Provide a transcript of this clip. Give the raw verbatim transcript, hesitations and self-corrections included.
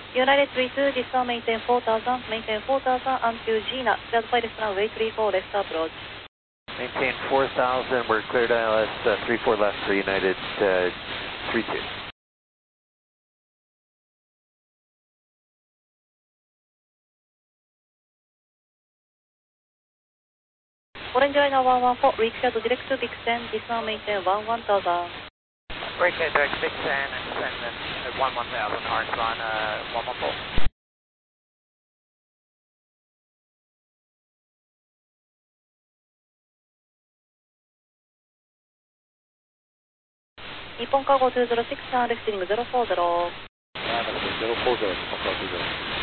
United three two, this one maintain four thousand, maintain four thousand until Gina, cleared by this runway three four left approach. Maintain four thousand, we're cleared I L S uh, three four left for United uh, three two. Orange Liner one one four, reach out direct to Vixen, this one maintain one one thousand. Right here, direct Vixen and send them at one one thousand, orange on uh, one one four. Nippon Cargo two zero six, lifting zero four zero. zero four zero, Nippon Cargo two zero.